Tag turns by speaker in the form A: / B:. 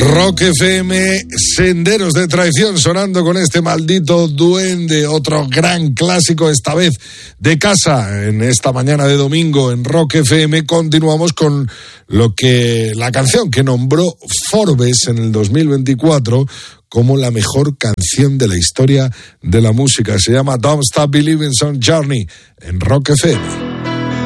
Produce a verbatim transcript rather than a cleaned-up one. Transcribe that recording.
A: Rock F M, Senderos de Traición, sonando con este maldito duende, otro gran clásico, esta vez de casa. En esta mañana de domingo en Rock F M continuamos con lo que la canción que nombró Forbes en el dos mil veinticuatro como la mejor canción de la historia de la música. Se llama Don't Stop Believing on Journey en Rock F M.